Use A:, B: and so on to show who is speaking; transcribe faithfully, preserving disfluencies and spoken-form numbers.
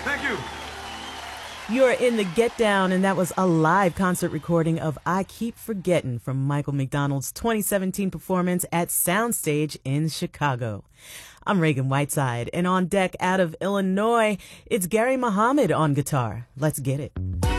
A: Thank you.
B: You're in the Get Down, and that was a live concert recording of I Keep Forgetting from Michael McDonald's twenty seventeen performance at Soundstage in Chicago. I'm Reagan Whiteside, and on deck out of Illinois, it's Gary Muhammad on guitar. Let's get it.